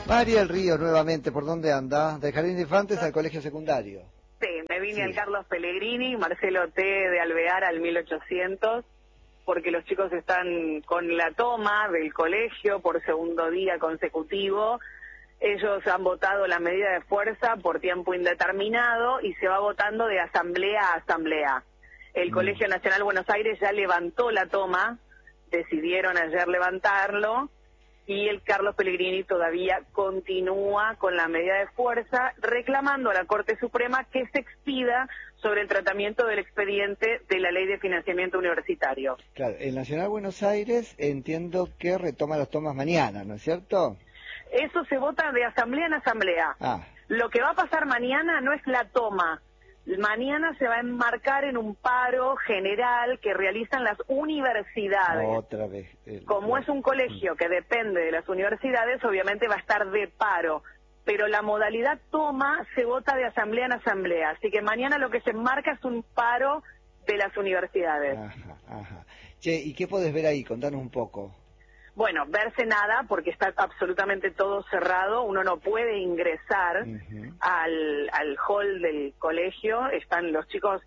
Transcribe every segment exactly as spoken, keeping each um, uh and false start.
María del Río, nuevamente, ¿por dónde anda? Del Jardín de Infantes al colegio secundario. Sí, me vine Sí. al Carlos Pellegrini, Marcelo T. de Alvear al mil ochocientos, porque los chicos están con la toma del colegio por segundo día consecutivo. Ellos han votado la medida de fuerza por tiempo indeterminado y se va votando de asamblea a asamblea. El mm. Colegio Nacional Buenos Aires ya levantó la toma, decidieron ayer levantarlo, y el Carlos Pellegrini todavía continúa con la medida de fuerza, reclamando a la Corte Suprema que se expida sobre el tratamiento del expediente de la Ley de Financiamiento Universitario. Claro, el Nacional Buenos Aires entiendo que retoma las tomas mañana, ¿no es cierto? Eso se vota de asamblea en asamblea. Ah. Lo que va a pasar mañana no es la toma. Mañana se va a enmarcar en un paro general que realizan las universidades. Otra vez. El... Como es un colegio que depende de las universidades, obviamente va a estar de paro. Pero la modalidad toma se vota de asamblea en asamblea. Así que mañana lo que se enmarca es un paro de las universidades. Ajá, ajá. Che, ¿y qué podés ver ahí? Contanos un poco. Bueno, verse nada porque está absolutamente todo cerrado, uno no puede ingresar uh-huh. al, al hall del colegio, están los chicos,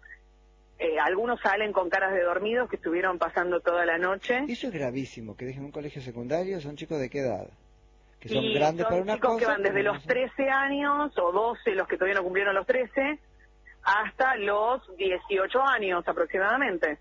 eh, algunos salen con caras de dormidos que estuvieron pasando toda la noche. Eso es gravísimo, que dejen un colegio secundario, ¿son chicos de qué edad? Que son y grandes son para una chicos cosa, que van desde no los son... trece años o doce, los que todavía no cumplieron los trece, hasta los dieciocho años aproximadamente.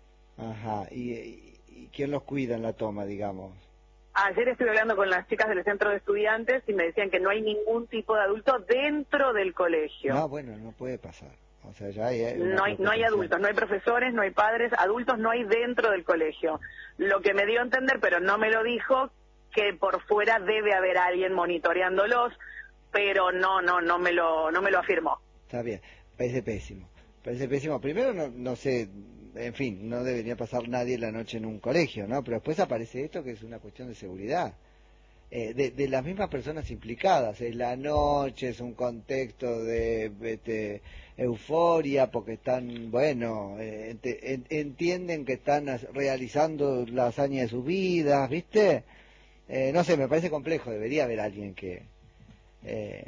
Ajá, y... y... ¿Y quién los cuida en la toma, digamos? Ayer estuve hablando con las chicas del centro de estudiantes y me decían que no hay ningún tipo de adulto dentro del colegio. No, bueno, no puede pasar. O sea, ya hay no hay, no hay adultos, no hay profesores, no hay padres, adultos no hay dentro del colegio. Lo que me dio a entender, pero no me lo dijo, que por fuera debe haber alguien monitoreándolos, pero no, no, no me lo, no me lo afirmó. Está bien, parece pésimo. Parece pésimo. Primero, no, no sé, en fin, no debería pasar nadie la noche en un colegio, ¿no? Pero después aparece esto que es una cuestión de seguridad. Eh, de, de las mismas personas implicadas. Es la noche, es un contexto de este, euforia, porque están, bueno, eh, ent entienden que están realizando la hazaña de sus vidas, ¿viste? Eh, no sé, me parece complejo. Debería haber alguien que eh,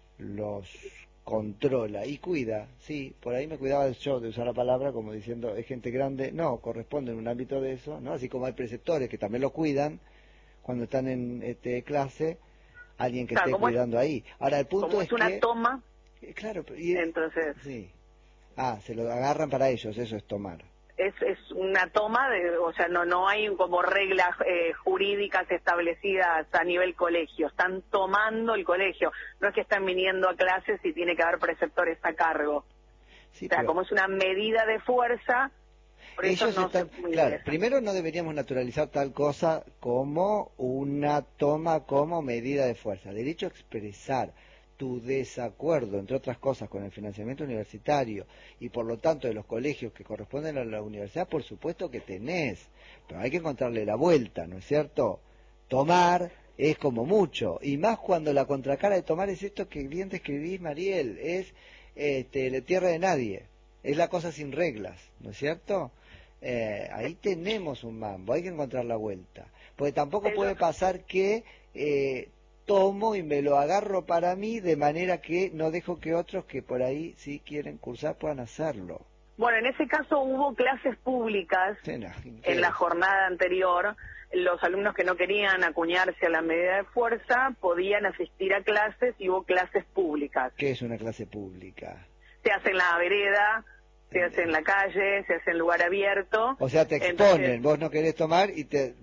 los controla y cuida. Sí, por ahí me cuidaba yo de usar la palabra como diciendo es gente grande. No, corresponde en un ámbito de eso, ¿no? Así como hay preceptores que también lo cuidan cuando están en este, clase, alguien que claro, esté cuidando es, ahí. Ahora, el punto como es, es una que, toma, eh, claro, y, entonces... Sí. Ah, se lo agarran para ellos, eso es tomar. Es, es una toma, de, o sea, no no hay como reglas eh, jurídicas establecidas a nivel colegio, están tomando el colegio, no es que están viniendo a clases y tiene que haber preceptores a cargo. Sí, o sea, pero... como es una medida de fuerza, por eso ellos no están, se claro, primero no deberíamos naturalizar tal cosa como una toma como medida de fuerza. Derecho a expresar tu desacuerdo, entre otras cosas, con el financiamiento universitario y por lo tanto de los colegios que corresponden a la universidad, por supuesto que tenés, pero hay que encontrarle la vuelta, ¿no es cierto? Tomar es como mucho, y más cuando la contracara de tomar es esto que bien describís, Mariel, es este, la tierra de nadie, es la cosa sin reglas, ¿no es cierto? Eh, ahí tenemos un mambo, hay que encontrar la vuelta, porque tampoco puede pasar que eh, tomo y me lo agarro para mí de manera que no dejo que otros que por ahí sí quieren cursar puedan hacerlo. Bueno, en ese caso hubo clases públicas sí, no, en la jornada anterior. Los alumnos que no querían acuñarse a la medida de fuerza podían asistir a clases y hubo clases públicas. ¿Qué es una clase pública? Se hace en la vereda, se hace en la calle, se hace en lugar abierto. O sea, te exponen, entonces, vos no querés tomar y te...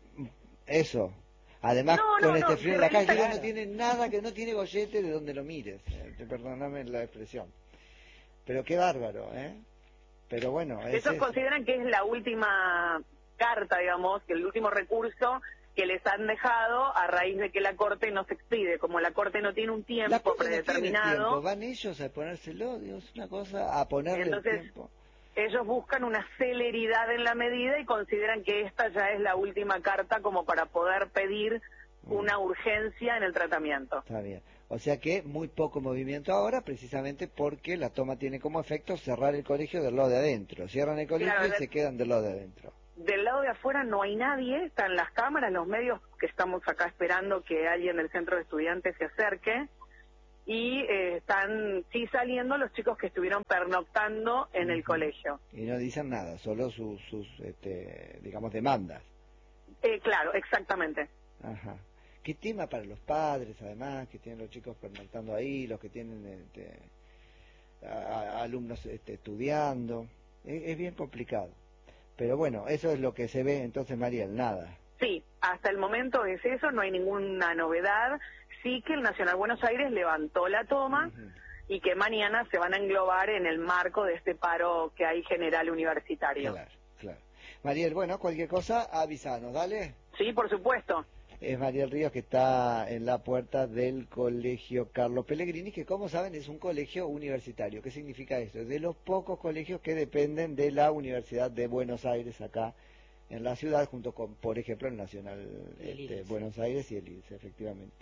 Eso. Además, no, con no, este no, frío en la calle, no tiene nada, que no tiene gollete de donde lo mires. Eh, perdóname la expresión. Pero qué bárbaro, ¿eh? Pero bueno... Es Ellos eso. consideran que es la última carta, digamos, que el último recurso que les han dejado a raíz de que la Corte no se expide. Como la Corte no tiene un tiempo la Corte predeterminado... No tiene tiempo. Van ellos a ponérselo, Dios, una cosa, a ponerle entonces, el tiempo. Ellos buscan una celeridad en la medida y consideran que esta ya es la última carta como para poder pedir una urgencia en el tratamiento. Está bien. O sea que muy poco movimiento ahora, precisamente porque la toma tiene como efecto cerrar el colegio del lado de adentro. Cierran el colegio claro, y se quedan del lado de adentro. del lado de afuera no hay nadie, están las cámaras, los medios que estamos acá esperando que alguien del centro de estudiantes se acerque, y eh, están sí saliendo los chicos que estuvieron pernoctando en uh-huh. el colegio. Y no dicen nada, solo sus, sus este, digamos, demandas. Eh, claro, exactamente. Ajá. ¿Qué tema para los padres, además, que tienen los chicos pernoctando ahí, los que tienen este, a, a alumnos este, estudiando? Es, es bien complicado. Pero bueno, eso es lo que se ve entonces, Mariel, nada. Sí, hasta el momento es eso, no hay ninguna novedad. Sí que el Nacional Buenos Aires levantó la toma uh-huh. y que mañana se van a englobar en el marco de este paro que hay general universitario. Claro, claro. Mariel, bueno, cualquier cosa, avísanos, ¿dale? Sí, por supuesto. Es Mariel Ríos, que está en la puerta del Colegio Carlos Pellegrini, que como saben es un colegio universitario. ¿Qué significa eso? Es de los pocos colegios que dependen de la Universidad de Buenos Aires acá en la ciudad, junto con, por ejemplo, el Nacional este, Buenos Aires y el I L S, efectivamente.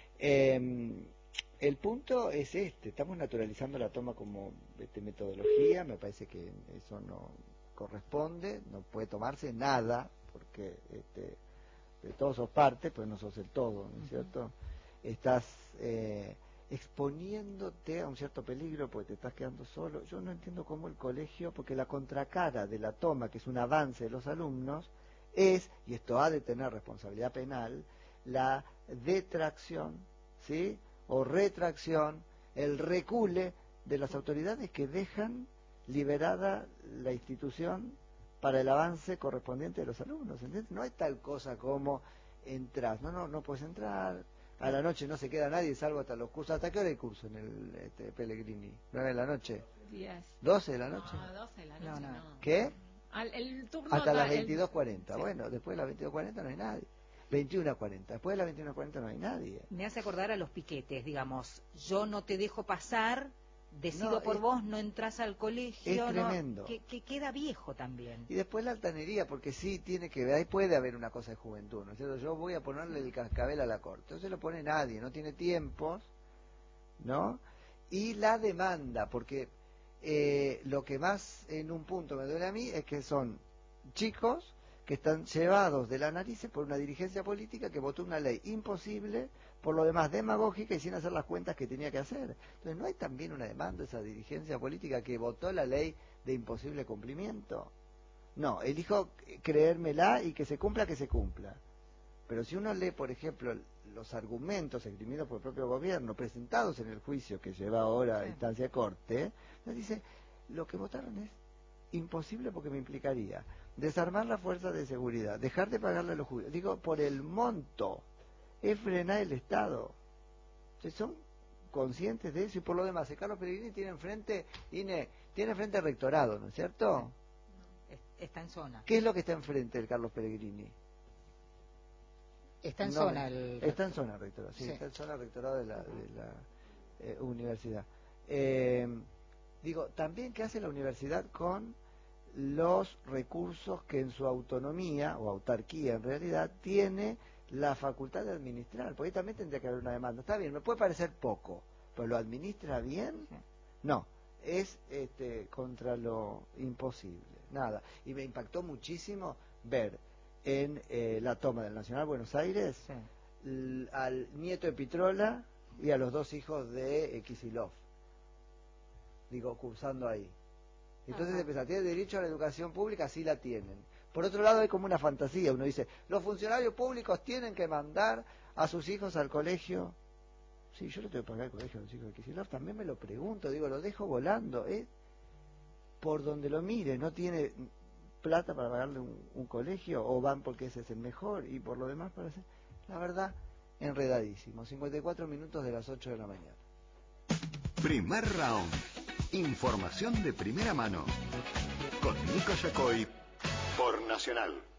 Eh, el punto es este, estamos naturalizando la toma como este, metodología, me parece que eso no corresponde, no puede tomarse nada, porque este, de todos sos parte, pues no sos el todo, ¿no es cierto? Estás eh, exponiéndote a un cierto peligro porque te estás quedando solo. Yo no entiendo cómo el colegio, porque la contracara de la toma, que es un avance de los alumnos, es, y esto ha de tener responsabilidad penal, la detracción, ¿sí? O retracción, el recule de las autoridades que dejan liberada la institución para el avance correspondiente de los alumnos, ¿entiendes? No hay tal cosa como entrar, no, no, no puedes entrar, a la noche no se queda nadie salvo hasta los cursos. ¿Hasta qué hora hay curso en el este, Pellegrini? ¿nueve de la noche? diez. ¿doce de la noche? No, doce de la noche, no. no. ¿Qué? Al, el turno hasta da, las veintidós cuarenta, el... bueno, después de las veintidós cuarenta no hay nadie. veintiuno cuarenta, después de las veintiuno cuarenta no hay nadie. Me hace acordar a los piquetes, digamos, yo no te dejo pasar, decido no, por es, vos, no entras al colegio. Es tremendo. No, que, que queda viejo también. Y después la altanería, porque sí tiene que ver, ahí puede haber una cosa de juventud, ¿no es cierto? Yo voy a ponerle el cascabel a la corte, no se lo pone nadie, no tiene tiempos, ¿no? Y la demanda, porque eh, lo que más en un punto me duele a mí es que son chicos que están llevados de la nariz por una dirigencia política que votó una ley imposible, por lo demás demagógica y sin hacer las cuentas que tenía que hacer. Entonces, ¿no hay también una demanda de esa dirigencia política que votó la ley de imposible cumplimiento? No, elijo creérmela y que se cumpla, que se cumpla. Pero si uno lee, por ejemplo, los argumentos esgrimidos por el propio gobierno, presentados en el juicio que lleva ahora a instancia corte, nos dice, lo que votaron es imposible porque me implicaría desarmar la fuerza de seguridad, dejar de pagarle a los jubilados, digo, por el monto, es frenar el Estado. Entonces, son conscientes de eso y por lo demás, el Carlos Pellegrini tiene enfrente, tiene, tiene enfrente el rectorado, ¿no es cierto? Está en zona. ¿Qué es lo que está enfrente del Carlos Pellegrini? Está en no, zona el... Está en zona el rectorado, sí, sí. Está en zona el rectorado de la, de la eh, universidad. Eh, digo, también, ¿qué hace la universidad con los recursos que en su autonomía o autarquía en realidad tiene la facultad de administrar? Porque también tendría que haber una demanda. Está bien, me puede parecer poco, pero ¿lo administra bien? Sí. No, es este, contra lo imposible, nada. Y me impactó muchísimo ver en eh, la toma del Nacional Buenos Aires sí. l, al nieto de Pitrola y a los dos hijos de eh, Kicillof, digo, cursando ahí. Entonces empieza, ¿tiene derecho a la educación pública? Sí la tienen. Por otro lado hay como una fantasía, uno dice, los funcionarios públicos tienen que mandar a sus hijos al colegio. Sí, yo le tengo que pagar el colegio a los hijos de Kicillof, también me lo pregunto, digo, lo dejo volando, ¿eh? Por donde lo mire, no tiene plata para pagarle un, un colegio, o van porque ese es el mejor, y por lo demás parece, la verdad, enredadísimo. cincuenta y cuatro minutos de las ocho de la mañana. Primer round. Información de primera mano con Nico Yacoy por Nacional.